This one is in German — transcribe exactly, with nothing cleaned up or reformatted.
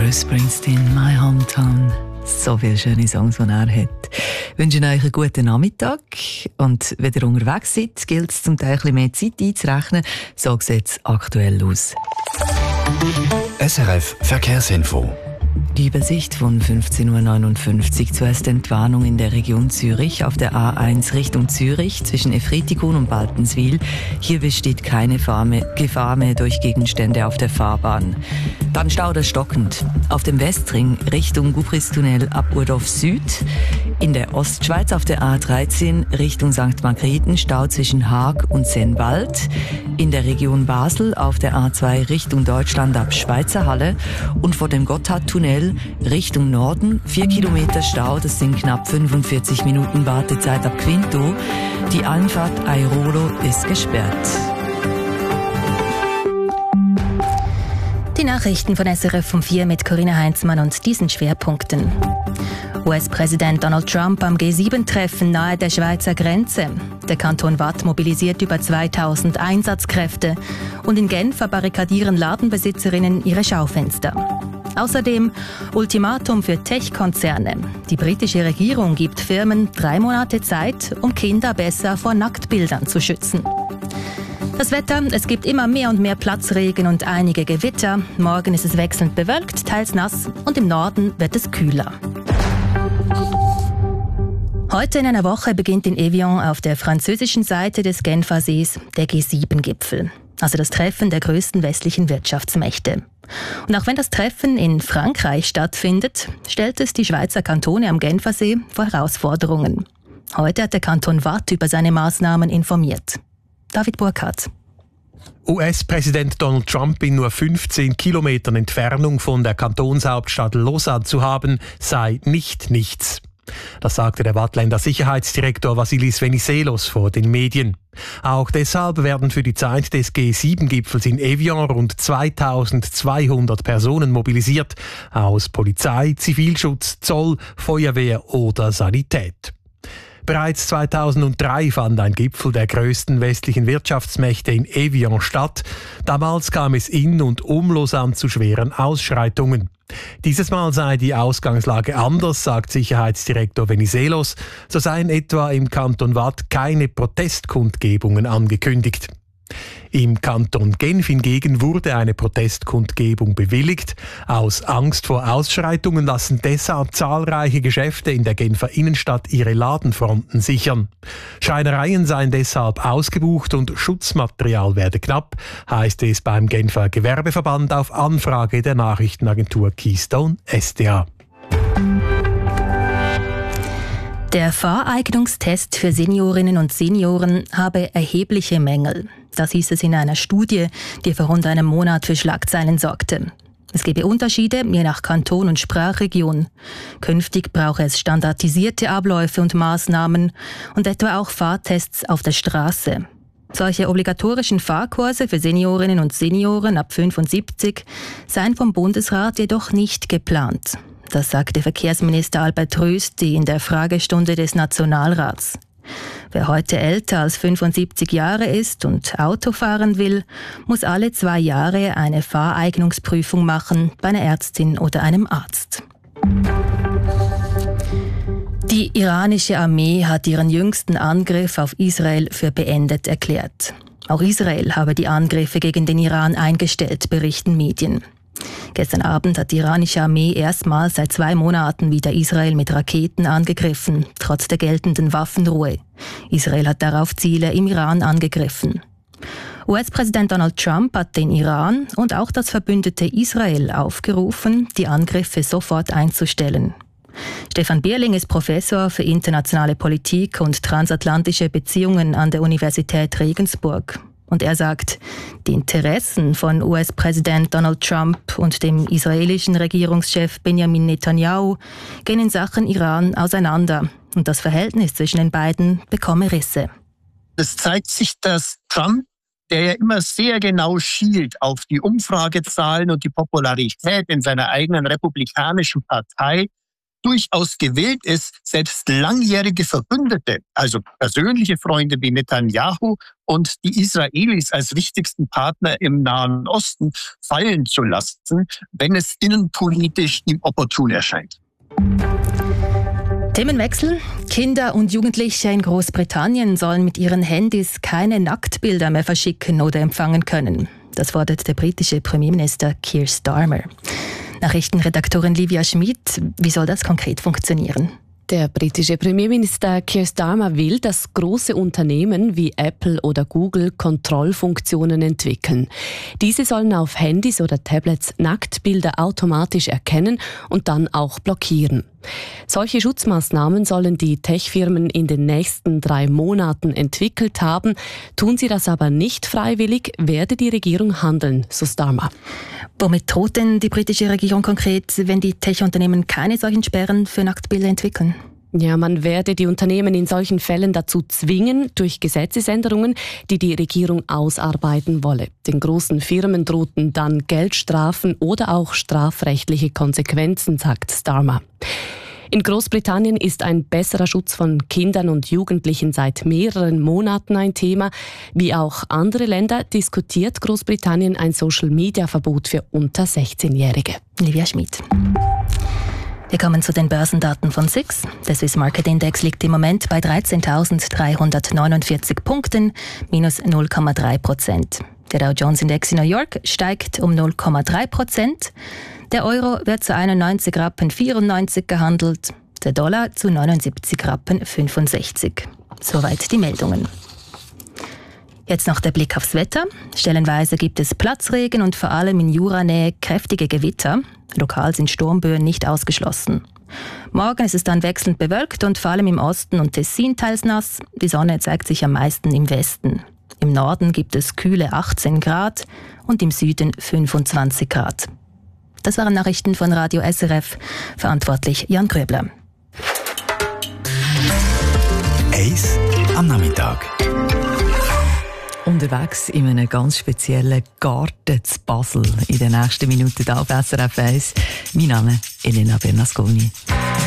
Bruce Springsteen, «My Hometown». So viele schöne Songs, die er hat. Ich wünsche euch einen guten Nachmittag. Und wenn ihr unterwegs seid, gilt es zum Teil ein bisschen mehr Zeit einzurechnen. So sieht es aktuell aus. S R F Verkehrsinfo. Die Übersicht von fünfzehn Uhr neunundfünfzig. Zuerst Entwarnung in der Region Zürich auf der A eins Richtung Zürich zwischen Efretikon und Baltenswil. Hier besteht keine Gefahr mehr durch Gegenstände auf der Fahrbahn. Dann Stauder stockend auf dem Westring Richtung Gubristunnel ab Urdorf Süd. In der Ostschweiz auf der A dreizehn Richtung Sankt Margrethen Stau zwischen Haag und Sennwald. In der Region Basel auf der A zwei Richtung Deutschland ab Schweizerhalle und vor dem Gotthardtunnel Richtung Norden vier Kilometer Stau, das sind knapp fünfundvierzig Minuten Wartezeit ab Quinto. Die Einfahrt Airolo ist gesperrt. Die Nachrichten von S R F um vier mit Corinna Heinzmann und diesen Schwerpunkten. U S-Präsident Donald Trump am G sieben Treffen nahe der Schweizer Grenze. Der Kanton Waadt mobilisiert über zweitausend Einsatzkräfte und in Genf verbarrikadieren Ladenbesitzerinnen ihre Schaufenster. Außerdem Ultimatum für Tech-Konzerne. Die britische Regierung gibt Firmen drei Monate Zeit, um Kinder besser vor Nacktbildern zu schützen. Das Wetter, es gibt immer mehr und mehr Platzregen und einige Gewitter. Morgen ist es wechselnd bewölkt, teils nass und im Norden wird es kühler. Heute in einer Woche beginnt in Evian auf der französischen Seite des Genfersees der G sieben Gipfel. Also das Treffen der größten westlichen Wirtschaftsmächte. Und auch wenn das Treffen in Frankreich stattfindet, stellt es die Schweizer Kantone am Genfersee vor Herausforderungen. Heute hat der Kanton Waadt über seine Maßnahmen informiert. David Burkhardt. U S-Präsident Donald Trump in nur fünfzehn Kilometern Entfernung von der Kantonshauptstadt Lausanne zu haben, sei nicht nichts. Das sagte der Waadtländer Sicherheitsdirektor Vassilis Venizelos vor den Medien. Auch deshalb werden für die Zeit des G sieben Gipfels in Evian rund zweitausendzweihundert Personen mobilisiert, aus Polizei, Zivilschutz, Zoll, Feuerwehr oder Sanität. Bereits zweitausenddrei fand ein Gipfel der grössten westlichen Wirtschaftsmächte in Evian statt. Damals kam es in und um Lausanne zu schweren Ausschreitungen. Dieses Mal sei die Ausgangslage anders, sagt Sicherheitsdirektor Venizelos. So seien etwa im Kanton Waadt keine Protestkundgebungen angekündigt. Im Kanton Genf hingegen wurde eine Protestkundgebung bewilligt. Aus Angst vor Ausschreitungen lassen deshalb zahlreiche Geschäfte in der Genfer Innenstadt ihre Ladenfronten sichern. Schreinereien seien deshalb ausgebucht und Schutzmaterial werde knapp, heißt es beim Genfer Gewerbeverband auf Anfrage der Nachrichtenagentur Keystone S D A. Der Fahreignungstest für Seniorinnen und Senioren habe erhebliche Mängel. Das hieß es in einer Studie, die vor rund einem Monat für Schlagzeilen sorgte. Es gebe Unterschiede je nach Kanton und Sprachregion. Künftig brauche es standardisierte Abläufe und Maßnahmen und etwa auch Fahrtests auf der Straße. Solche obligatorischen Fahrkurse für Seniorinnen und Senioren ab fünfundsiebzig seien vom Bundesrat jedoch nicht geplant. Das sagte Verkehrsminister Albert Rösti in der Fragestunde des Nationalrats. Wer heute älter als fünfundsiebzig Jahre ist und Auto fahren will, muss alle zwei Jahre eine Fahreignungsprüfung machen bei einer Ärztin oder einem Arzt. Die iranische Armee hat ihren jüngsten Angriff auf Israel für beendet erklärt. Auch Israel habe die Angriffe gegen den Iran eingestellt, berichten Medien. Gestern Abend hat die iranische Armee erstmals seit zwei Monaten wieder Israel mit Raketen angegriffen, trotz der geltenden Waffenruhe. Israel hat darauf Ziele im Iran angegriffen. U S-Präsident Donald Trump hat den Iran und auch das verbündete Israel aufgerufen, die Angriffe sofort einzustellen. Stefan Bierling ist Professor für internationale Politik und transatlantische Beziehungen an der Universität Regensburg. Und er sagt, die Interessen von U S-Präsident Donald Trump und dem israelischen Regierungschef Benjamin Netanyahu gehen in Sachen Iran auseinander. Und das Verhältnis zwischen den beiden bekomme Risse. Es zeigt sich, dass Trump, der ja immer sehr genau schielt auf die Umfragezahlen und die Popularität in seiner eigenen republikanischen Partei, durchaus gewillt ist, selbst langjährige Verbündete, also persönliche Freunde wie Netanyahu und die Israelis als wichtigsten Partner im Nahen Osten fallen zu lassen, wenn es innenpolitisch ihm opportun erscheint. Themenwechsel. Kinder und Jugendliche in Großbritannien sollen mit ihren Handys keine Nacktbilder mehr verschicken oder empfangen können. Das fordert der britische Premierminister Keir Starmer. Nachrichtenredaktorin Livia Schmid, wie soll das konkret funktionieren? Der britische Premierminister Keir Starmer will, dass große Unternehmen wie Apple oder Google Kontrollfunktionen entwickeln. Diese sollen auf Handys oder Tablets Nacktbilder automatisch erkennen und dann auch blockieren. Solche Schutzmaßnahmen sollen die Tech-Firmen in den nächsten drei Monaten entwickelt haben. Tun sie das aber nicht freiwillig, werde die Regierung handeln, so Starmer. Womit droht denn die britische Regierung konkret, wenn die Tech-Unternehmen keine solchen Sperren für Nacktbilder entwickeln? Ja, man werde die Unternehmen in solchen Fällen dazu zwingen, durch Gesetzesänderungen, die die Regierung ausarbeiten wolle. Den großen Firmen drohten dann Geldstrafen oder auch strafrechtliche Konsequenzen, sagt Starmer. In Großbritannien ist ein besserer Schutz von Kindern und Jugendlichen seit mehreren Monaten ein Thema. Wie auch andere Länder diskutiert Großbritannien ein Social-Media-Verbot für unter sechzehnjährige. Livia Schmid. Wir kommen zu den Börsendaten von S I X. Der Swiss Market Index liegt im Moment bei dreizehntausenddreihundertneunundvierzig Punkten, minus null Komma drei Prozent. Der Dow Jones Index in New York steigt um null Komma drei Prozent. Der Euro wird zu einundneunzig Rappen vierundneunzig gehandelt, der Dollar zu neunundsiebzig Rappen fünfundsechzig. Soweit die Meldungen. Jetzt noch der Blick aufs Wetter. Stellenweise gibt es Platzregen und vor allem in Juranähe kräftige Gewitter. Lokal sind Sturmböen nicht ausgeschlossen. Morgen ist es dann wechselnd bewölkt und vor allem im Osten und Tessin teils nass. Die Sonne zeigt sich am meisten im Westen. Im Norden gibt es kühle achtzehn Grad und im Süden fünfundzwanzig Grad. Das waren Nachrichten von Radio S R F. Verantwortlich Jan Gröbler. Eis am Nachmittag. Unterwegs in einem ganz speziellen Garten zu Basel. In den nächsten Minuten hier auf S R F eins. Mein Name ist Elena Bernasconi.